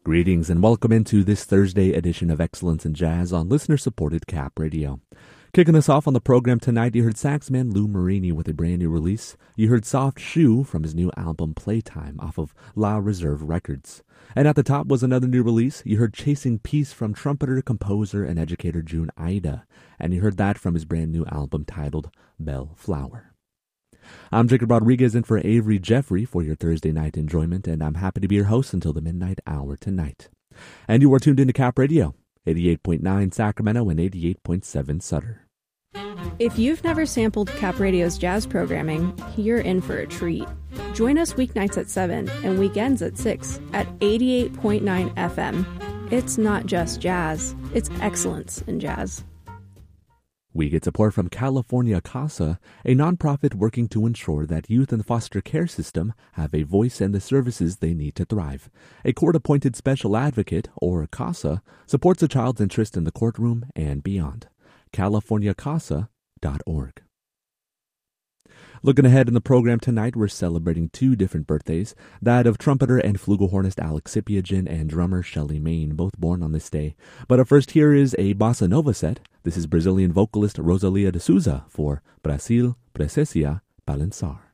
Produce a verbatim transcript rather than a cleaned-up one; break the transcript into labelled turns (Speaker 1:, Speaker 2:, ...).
Speaker 1: Greetings and welcome into this Thursday edition of Excellence in Jazz on listener-supported Cap Radio. Kicking us off on the program tonight, you heard saxman Lou Marini with a brand new release. You heard Soft Shoe from his new album Playtime off of La Reserve Records. And at the top was another new release. You heard Chasing Peace from trumpeter, composer, and educator June Ida. And you heard that from his brand new album titled Belle Flower. I'm Jacob Rodriguez in for Avery Jeffrey for your Thursday night enjoyment, and I'm happy to be your host until the midnight hour tonight. And you are tuned into Cap Radio, eighty-eight point nine Sacramento and eighty-eight point seven Sutter.
Speaker 2: If you've never sampled Cap Radio's jazz programming, you're in for a treat. Join us weeknights at seven and weekends at six at eighty-eight point nine F M. It's not just jazz, it's excellence in jazz.
Speaker 1: We get support from California CASA, a nonprofit working to ensure that youth in the foster care system have a voice and the services they need to thrive. A court-appointed special advocate, or CASA, supports a child's interest in the courtroom and beyond. California Casa dot org. Looking ahead in the program tonight, we're celebrating two different birthdays, that of trumpeter and flugelhornist Alex Sipiagin and drummer Shelly Main, both born on this day. But up first, here is a bossa nova set. This is Brazilian vocalist Rosalia de Souza for Brasil Precisa Balançar.